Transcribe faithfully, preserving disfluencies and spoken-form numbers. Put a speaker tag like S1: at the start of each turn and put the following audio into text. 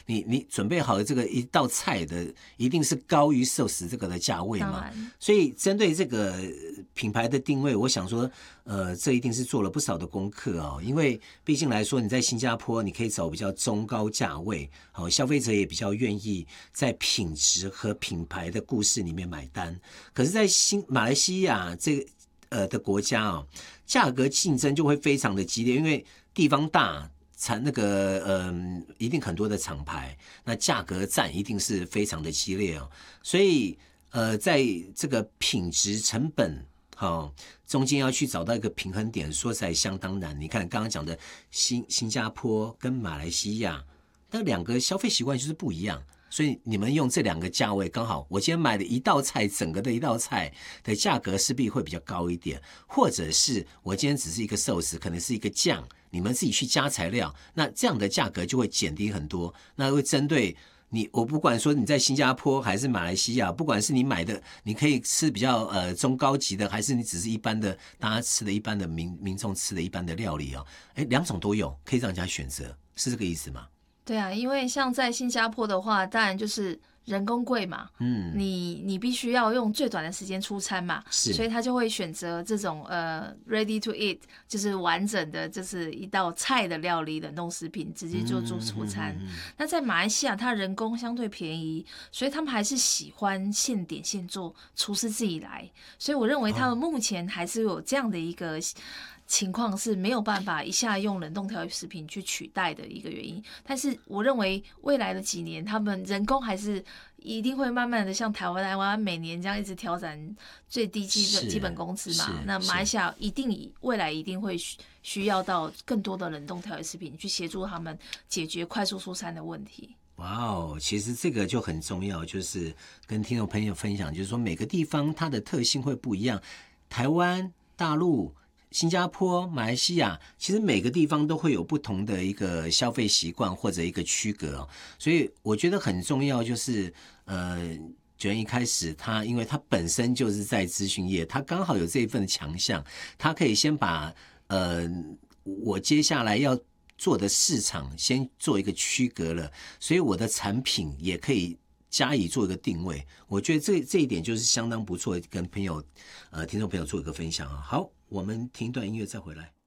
S1: 你你准备好的这个一道菜的一定是高于寿司这个的价位嘛，所以针对这个品牌的定位，我想说，呃，这一定是做了不少的功课哦，因为毕竟来说，你在新加坡你可以走比较中高价位，好，消费者也比较愿意在品质和品牌的故事里面买单。可是，在新马来西亚这个呃的国家哦，价格竞争就会非常的激烈，因为地方大。产那个嗯、呃，一定很多的厂牌，那价格战一定是非常的激烈哦。所以呃，在这个品质成本好、哦、中间要去找到一个平衡点，说实在相当难。你看刚刚讲的新新加坡跟马来西亚，那两个消费习惯就是不一样。所以你们用这两个价位刚好，我今天买的一道菜，整个的一道菜的价格势必会比较高一点，或者是我今天只是一个寿司，可能是一个酱，你们自己去加材料，那这样的价格就会减低很多。那会针对你，我不管说你在新加坡还是马来西亚，不管是你买的，你可以吃比较呃中高级的，还是你只是一般的大家吃的一般的民民众吃的一般的料理哦，哎，两种都有，可以让人家选择，是这个意思吗？
S2: 对啊，因为像在新加坡的话，当然就是人工贵嘛，嗯，你你必须要用最短的时间出餐嘛，
S1: 是，
S2: 所以他就会选择这种呃 ready to eat， 就是完整的，就是一道菜的料理冷冻食品，直接就做出餐。嗯嗯嗯嗯、那在马来西亚，它人工相对便宜，所以他们还是喜欢现点现做，厨师自己来。所以我认为他们目前还是有这样的一个。情况是没有办法一下用冷冻调理食品去取代的一个原因，但是我认为未来的几年，他们人工还是一定会慢慢的像台湾台湾每年这样一直调整最低基本基本工资嘛。那马来西亚一定未来一定会需要到更多的冷冻调理食品去协助他们解决快速出餐的问题。
S1: 哇哦，其实这个就很重要，就是跟听众朋友分享，就是说每个地方它的特性会不一样，台湾、大陆。新加坡、马来西亚，其实每个地方都会有不同的一个消费习惯或者一个区隔、哦，所以我觉得很重要，就是呃，九元一开始他，因为他本身就是在资讯业，他刚好有这一份强项，他可以先把呃我接下来要做的市场先做一个区隔了，所以我的产品也可以。加以做一个定位，我觉得这这一点就是相当不错，跟朋友呃听众朋友做一个分享啊。好，我们听一段音乐再回来。